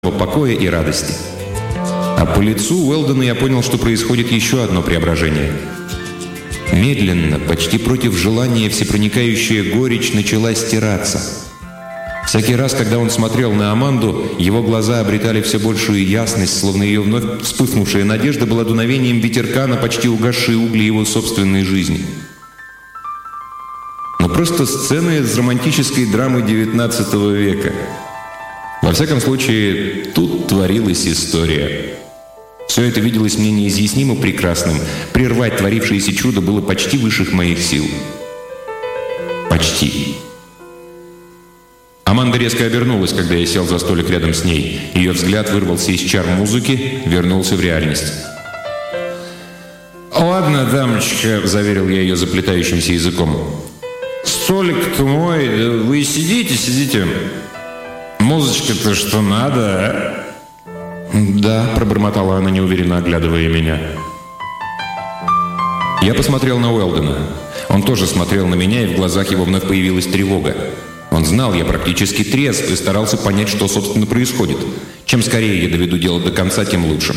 покоя и радости. А по лицу Уэлдона я понял, что происходит еще одно преображение. Медленно, почти против желания, всепроникающая горечь начала стираться. Всякий раз, когда он смотрел на Аманду, его глаза обретали все большую ясность, словно ее вновь вспыхнувшая надежда была дуновением ветерка на почти угасшие угли его собственной жизни. Но просто сцена из романтической драмы XIX века. Во всяком случае, тут творилась история. Все это виделось мне неизъяснимо прекрасным. Прервать творившееся чудо было почти выше моих сил. Почти. Аманда резко обернулась, когда я сел за столик рядом с ней. Ее взгляд вырвался из чар музыки, вернулся в реальность. «Ладно, дамочка», — заверил я ее заплетающимся языком. «Столик-то мой, вы сидите. Музычка-то что надо, а?» «Да», — пробормотала она, неуверенно оглядывая меня. Я посмотрел на Уэлдона. Он тоже смотрел на меня, и в глазах его вновь появилась тревога. Он знал, я практически трезв, и старался понять, что, собственно, происходит. Чем скорее я доведу дело до конца, тем лучше.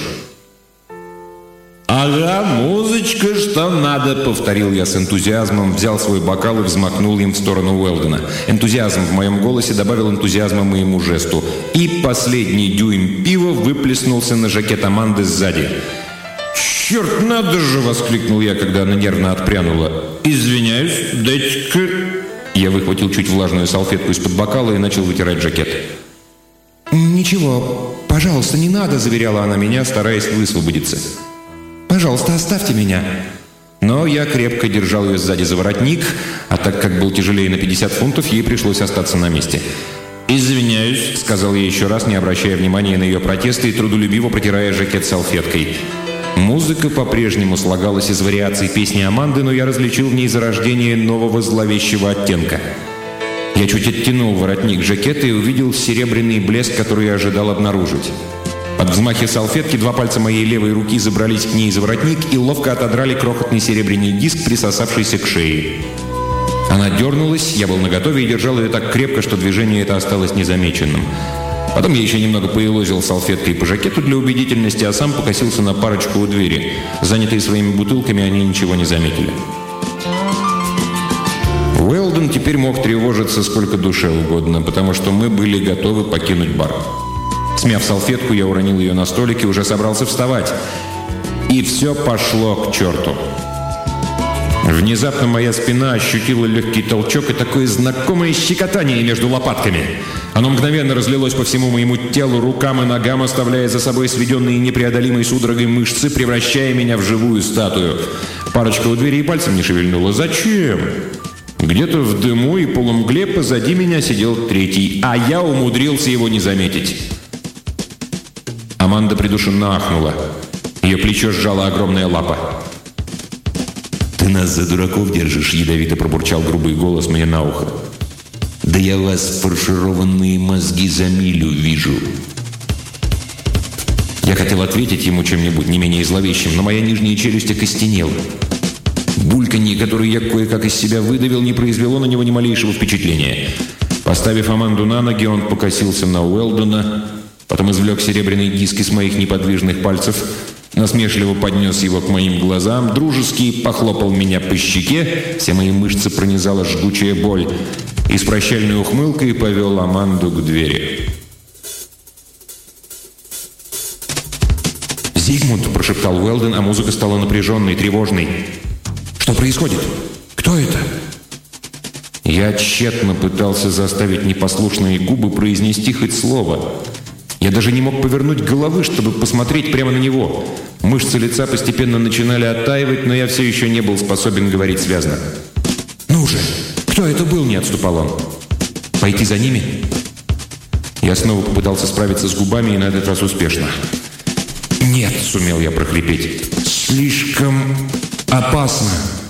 «Ага, музычка, что надо», — повторил я с энтузиазмом, взял свой бокал и взмахнул им в сторону Уэлдона. Энтузиазм в моем голосе добавил энтузиазма моему жесту. И последний дюйм пива выплеснулся на жакет Аманды сзади. «Черт, надо же!» — воскликнул я, когда она нервно отпрянула. «Извиняюсь, дайте-ка...» Я выхватил чуть влажную салфетку из-под бокала и начал вытирать жакет. «Ничего, пожалуйста, не надо», — заверяла она меня, стараясь высвободиться. «Пожалуйста, оставьте меня». Но я крепко держал ее сзади за воротник, а так как был тяжелее на 50 фунтов, ей пришлось остаться на месте. «Извиняюсь», — сказал я еще раз, не обращая внимания на ее протесты и трудолюбиво протирая жакет салфеткой. Музыка по-прежнему слагалась из вариаций песни Аманды, но я различил в ней зарождение нового зловещего оттенка. Я чуть оттянул воротник жакета и увидел серебряный блеск, который я ожидал обнаружить. Под взмахи салфетки два пальца моей левой руки забрались к ней за воротник и ловко отодрали крохотный серебряный диск, присосавшийся к шее. Она дернулась, я был наготове и держал ее так крепко, что движение это осталось незамеченным. Потом я еще немного поелозил салфеткой по жакету для убедительности, а сам покосился на парочку у двери. Занятые своими бутылками, они ничего не заметили. Уэлдон теперь мог тревожиться сколько душе угодно, потому что мы были готовы покинуть бар. Смяв салфетку, я уронил ее на столик и уже собрался вставать. И все пошло к черту. Внезапно моя спина ощутила легкий толчок и такое знакомое щекотание между лопатками. Оно мгновенно разлилось по всему моему телу, рукам и ногам, оставляя за собой сведенные непреодолимой судорогой мышцы, превращая меня в живую статую. Парочка у двери и пальцем не шевельнула. Зачем? Где-то в дыму и полумгле позади меня сидел третий, а я умудрился его не заметить. Аманда придушенно ахнула. Ее плечо сжала огромная лапа. «Ты нас за дураков держишь», — ядовито пробурчал грубый голос мне на ухо. «Да я вас фаршированные мозги за милю вижу». Я хотел ответить ему чем-нибудь не менее зловещим, но моя нижняя челюсть окостенела. Бульканье, которое я кое-как из себя выдавил, не произвело на него ни малейшего впечатления. Поставив Аманду на ноги, он покосился на Уэлдона, потом извлек серебряный диск из моих неподвижных пальцев, насмешливо поднес его к моим глазам, дружески похлопал меня по щеке, все мои мышцы пронизала жгучая боль, и с прощальной ухмылкой повел Аманду к двери. «Зигмунд!» – прошептал Уэлдон, а музыка стала напряженной, тревожной. «Что происходит? Кто это?» Я тщетно пытался заставить непослушные губы произнести хоть слово. Я даже не мог повернуть головы, чтобы посмотреть прямо на него. Мышцы лица постепенно начинали оттаивать, но я все еще не был способен говорить связно. «Ну же! Кто это был?» – не отступал он. «Пойти за ними?» Я снова попытался справиться с губами, и на этот раз успешно. «Нет!» – сумел я прохрипеть. «Слишком опасно!»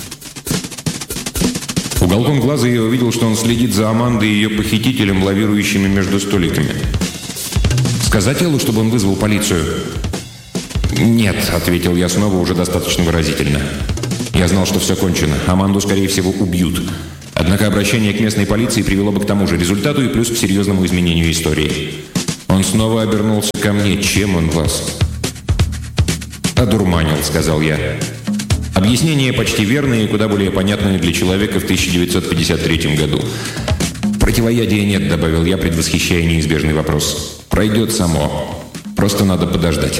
Уголком глаза я увидел, что он следит за Амандой и ее похитителем, лавирующими между столиками. «Сказать Эллу, чтобы он вызвал полицию?» «Нет», — ответил я снова уже достаточно выразительно. Я знал, что все кончено. Аманду, скорее всего, убьют. Однако обращение к местной полиции привело бы к тому же результату и плюс к серьезному изменению истории. Он снова обернулся ко мне. «Чем он вас?» «Одурманил», — сказал я. Объяснение почти верное и куда более понятное для человека в 1953 году. «Противоядия нет», — добавил я, предвосхищая неизбежный вопрос. «Пройдет само. Просто надо подождать».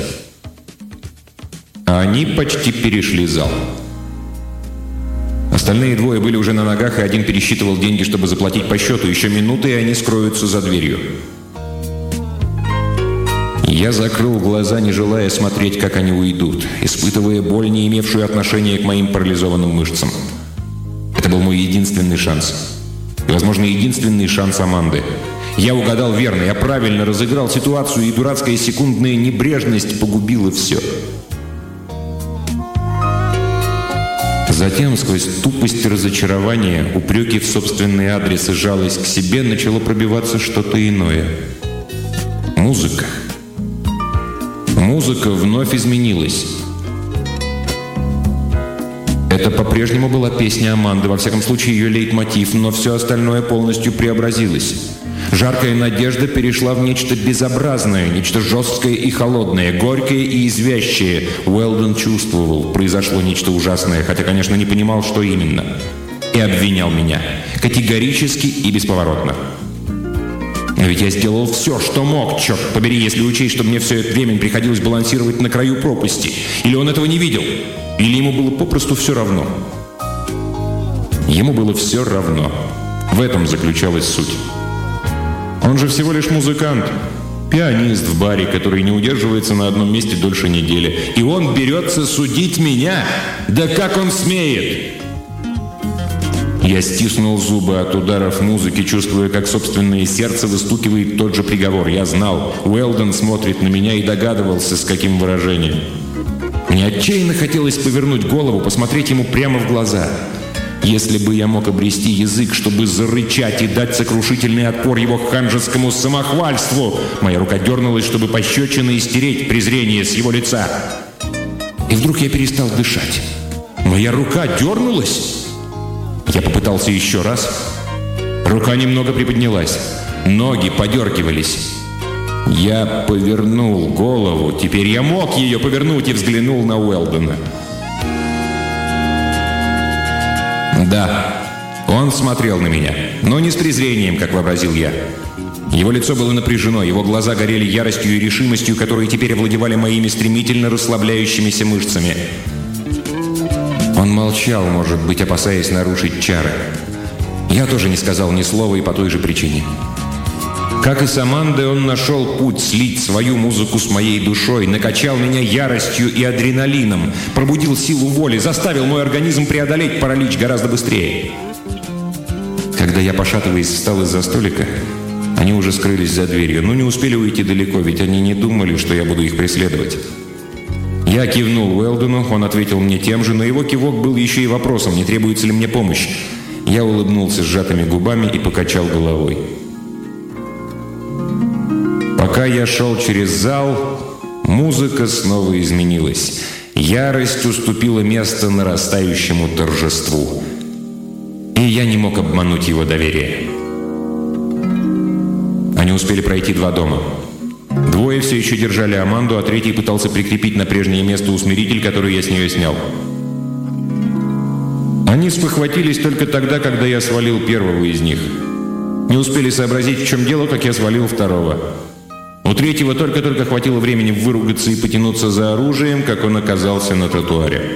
А они почти перешли зал. Остальные двое были уже на ногах, и один пересчитывал деньги, чтобы заплатить по счету. Еще минуты, и они скроются за дверью. Я закрыл глаза, не желая смотреть, как они уйдут, испытывая боль, не имевшую отношения к моим парализованным мышцам. Это был мой единственный шанс. И, возможно, единственный шанс Аманды. Я угадал верно, я правильно разыграл ситуацию, и дурацкая секундная небрежность погубила все. Затем, сквозь тупость и разочарование, упреки в собственный адрес и жалость к себе, начало пробиваться что-то иное. Музыка. Музыка вновь изменилась. Это по-прежнему была песня Аманды, во всяком случае ее лейтмотив, но все остальное полностью преобразилось. Жаркая надежда перешла в нечто безобразное, нечто жесткое и холодное, горькое и извящее. Уэлдон чувствовал, произошло нечто ужасное, хотя, конечно, не понимал, что именно. И обвинял меня. Категорически и бесповоротно. Но ведь я сделал все, что мог, черт побери, если учесть, что мне все это время приходилось балансировать на краю пропасти. Или он этого не видел, или ему было попросту все равно. Ему было все равно. В этом заключалась суть. Он же всего лишь музыкант, пианист в баре, который не удерживается на одном месте дольше недели. И он берется судить меня? Да как он смеет? Я стиснул зубы от ударов музыки, чувствуя, как собственное сердце выстукивает тот же приговор. Я знал, Уэлдон смотрит на меня и догадывался, с каким выражением. Мне отчаянно хотелось повернуть голову, посмотреть ему прямо в глаза. Если бы я мог обрести язык, чтобы зарычать и дать сокрушительный отпор его ханжескому самохвальству, моя рука дернулась, чтобы пощечина и стереть презрение с его лица. И вдруг я перестал дышать. Моя рука дернулась. Я попытался еще раз. Рука немного приподнялась. Ноги подергивались. Я повернул голову. Теперь я мог ее повернуть и взглянул на Уэлдона. Да, он смотрел на меня, но не с презрением, как вообразил я. Его лицо было напряжено, его глаза горели яростью и решимостью, которые теперь овладевали моими стремительно расслабляющимися мышцами. Он молчал, может быть, опасаясь нарушить чары. Я тоже не сказал ни слова и по той же причине. Как и с Амандой, он нашел путь слить свою музыку с моей душой, накачал меня яростью и адреналином, пробудил силу воли, заставил мой организм преодолеть паралич гораздо быстрее. Когда я, пошатываясь, встал из-за столика, они уже скрылись за дверью, но не успели уйти далеко, ведь они не думали, что я буду их преследовать. Я кивнул Уэлдону, он ответил мне тем же, но его кивок был еще и вопросом, не требуется ли мне помощь. Я улыбнулся сжатыми губами и покачал головой. Пока я шел через зал, музыка снова изменилась. Ярость уступила место нарастающему торжеству. И я не мог обмануть его доверие. Они успели пройти 2 дома. Двое все еще держали Аманду, а третий пытался прикрепить на прежнее место усмиритель, который я с нее снял. Они спохватились только тогда, когда я свалил первого из них. Не успели сообразить, в чем дело, как я свалил второго. У третьего только-только хватило времени выругаться и потянуться за оружием, как он оказался на тротуаре.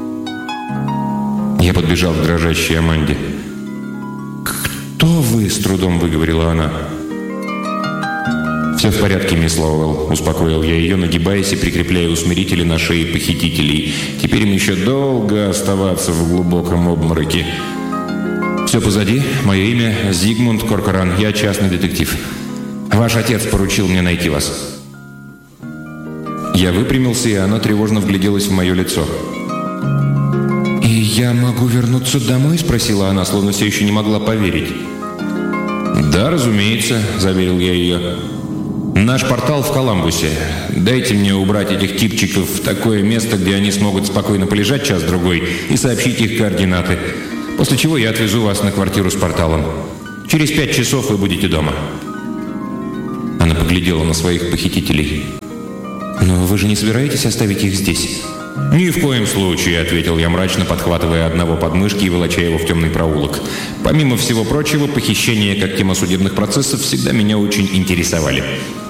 Я подбежал к дрожащей Аманде. «Кто вы?» — с трудом выговорила она. «Все в порядке, мисс Лоуэлл», — успокоил я ее, нагибаясь и прикрепляя усмирители на шее похитителей. «Теперь им еще долго оставаться в глубоком обмороке. Все позади. Мое имя Зигмунд Коркоран. Я частный детектив. Ваш отец поручил мне найти вас». Я выпрямился, и она тревожно вгляделась в мое лицо. «И я могу вернуться домой?» — спросила она, словно все еще не могла поверить. «Да, разумеется», — заверил я ее. «Наш портал в Коламбусе. Дайте мне убрать этих типчиков в такое место, где они смогут спокойно полежать час-другой и сообщить их координаты. После чего я отвезу вас на квартиру с порталом. Через 5 часов вы будете дома». Она поглядела на своих похитителей. «Но вы же не собираетесь оставить их здесь?» «Ни в коем случае», — ответил я мрачно, подхватывая одного под мышки и волоча его в темный проулок. «Помимо всего прочего, похищения как тема судебных процессов всегда меня очень интересовали.